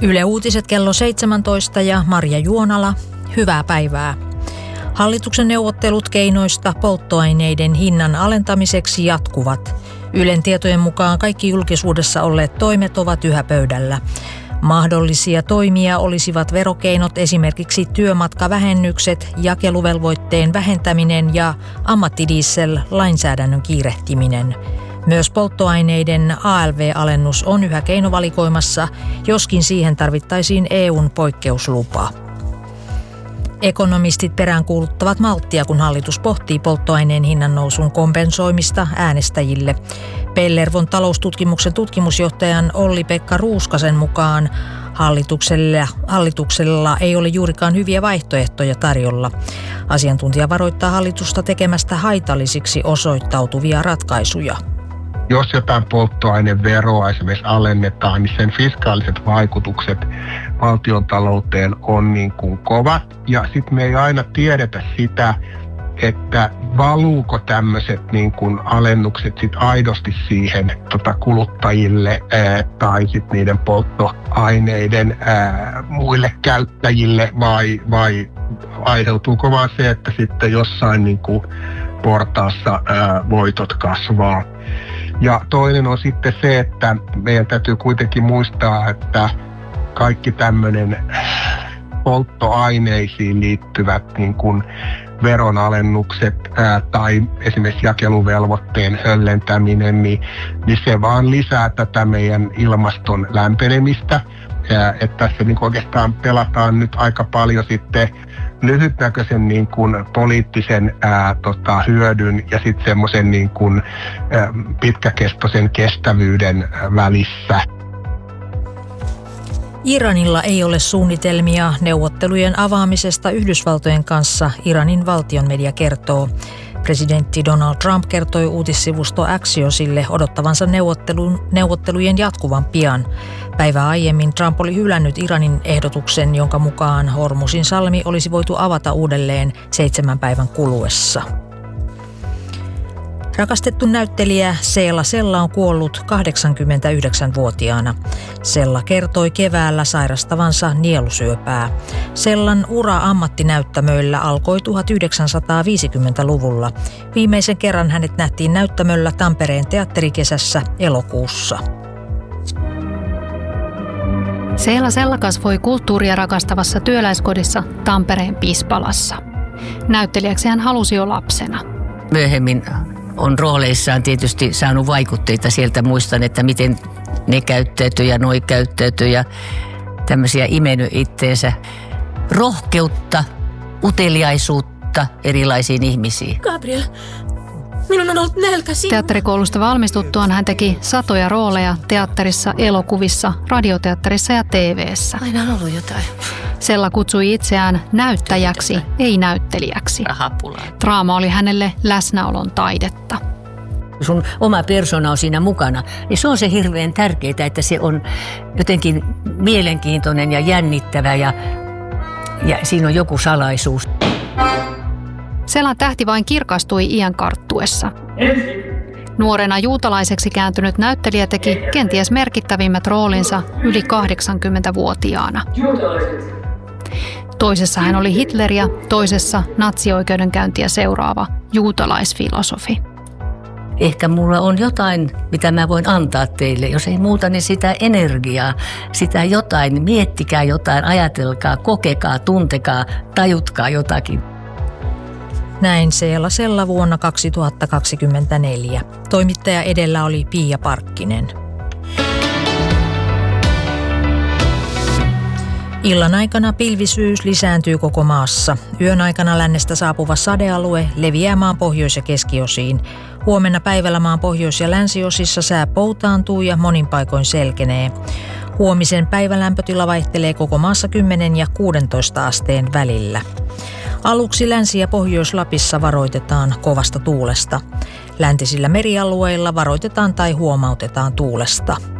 Yle Uutiset kello 17 ja Marja Juonala. Hyvää päivää. Hallituksen neuvottelut keinoista polttoaineiden hinnan alentamiseksi jatkuvat. Ylen tietojen mukaan kaikki julkisuudessa olleet toimet ovat yhä pöydällä. Mahdollisia toimia olisivat verokeinot, esimerkiksi työmatkavähennykset, jakeluvelvoitteen vähentäminen ja ammattidiesel-lainsäädännön kiirehtiminen. Myös polttoaineiden ALV-alennus on yhä keinovalikoimassa, joskin siihen tarvittaisiin EU:n poikkeuslupa. Ekonomistit peräänkuuluttavat malttia, kun hallitus pohtii polttoaineen hinnan nousun kompensoimista äänestäjille. Pellervon taloustutkimuksen tutkimusjohtajan Olli-Pekka Ruuskasen mukaan hallituksella ei ole juurikaan hyviä vaihtoehtoja tarjolla. Asiantuntija varoittaa hallitusta tekemästä haitallisiksi osoittautuvia ratkaisuja. Jos jotain polttoaineveroa esimerkiksi alennetaan, niin sen fiskaaliset vaikutukset valtiontalouteen on niin kuin kovat. Ja sitten me ei aina tiedetä sitä, että valuuko tämmöiset niin kuin alennukset sit aidosti siihen kuluttajille tai sitten niiden polttoaineiden muille käyttäjille vai aiheutuuko vaan se, että sitten jossain niin kuin portaassa voitot kasvaa. Ja toinen on sitten se, että meidän täytyy kuitenkin muistaa, että kaikki tämmöinen polttoaineisiin liittyvät niin kuin veronalennukset tai esimerkiksi jakeluvelvoitteen höllentäminen, niin se vaan lisää tätä meidän ilmaston lämpenemistä. Että tässä niin oikeastaan pelataan nyt aika paljon sitten lyhytnäköisen niin kuin poliittisen hyödyn ja sitten semmoisen niin kuin pitkäkestoisen kestävyyden välissä. Iranilla ei ole suunnitelmia neuvottelujen avaamisesta Yhdysvaltojen kanssa, Iranin valtionmedia kertoo. Presidentti Donald Trump kertoi uutissivusto Axiosille odottavansa neuvottelujen jatkuvan pian. Päivää aiemmin Trump oli hylännyt Iranin ehdotuksen, jonka mukaan Hormuzin salmi olisi voitu avata uudelleen 7 päivän kuluessa. Rakastettu näyttelijä Seela Sella on kuollut 89-vuotiaana. Sella kertoi keväällä sairastavansa nielusyöpää. Sellan ura ammattinäyttämöillä alkoi 1950-luvulla. Viimeisen kerran hänet nähtiin näyttämöllä Tampereen teatterikesässä elokuussa. Seela Sella kasvoi kulttuuria rakastavassa työläiskodissa Tampereen Pispalassa. Näyttelijäksi hän halusi jo lapsena. Myöhemmin on rooleissaan tietysti saanut vaikutteita sieltä. Muistan, että miten ne käyttäytyy ja noi käyttäytyy ja tämmöisiä imennyt itteensä. Rohkeutta, uteliaisuutta erilaisiin ihmisiin. Gabriel, minun on ollut nälkä sinua. Teatterikoulusta valmistuttuaan hän teki satoja rooleja teatterissa, elokuvissa, radioteatterissa ja TV:ssä. Aina on ollut jotain. Sella kutsui itseään näyttäjäksi, ei näyttelijäksi. Draama oli hänelle läsnäolon taidetta. Sun oma persona on siinä mukana, niin se on se hirveän tärkeää, että se on jotenkin mielenkiintoinen ja jännittävä ja siinä on joku salaisuus. Sellan tähti vain kirkastui iän karttuessa. Nuorena juutalaiseksi kääntynyt näyttelijä teki kenties merkittävimmät roolinsa yli 80-vuotiaana. Toisessa hän oli Hitler ja toisessa natsioikeudenkäyntiä seuraava juutalaisfilosofi. Ehkä mulla on jotain, mitä mä voin antaa teille. Jos ei muuta, niin sitä energiaa, sitä jotain. Miettikää jotain, ajatelkaa, kokekaa, tuntekaa, tajutkaa jotakin. Näin Seela Sella vuonna 2024. Toimittaja edellä oli Pia Parkkinen. Illan aikana pilvisyys lisääntyy koko maassa. Yön aikana lännestä saapuva sadealue leviää maan pohjois- ja keskiosiin. Huomenna päivällä maan pohjois- ja länsiosissa sää poutaantuu ja monin paikoin selkenee. Huomisen päivälämpötila vaihtelee koko maassa 10 ja 16 asteen välillä. Aluksi Länsi- ja Pohjois-Lapissa varoitetaan kovasta tuulesta. Läntisillä merialueilla varoitetaan tai huomautetaan tuulesta.